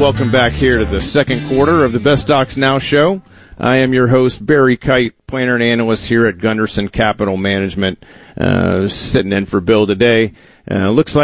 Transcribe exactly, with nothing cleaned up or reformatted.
welcome back here to the second quarter of the Best Stocks Now show. I am your host, Barry Kite, planner and analyst here at Gunderson Capital Management, uh, sitting in for Bill today. Uh, looks like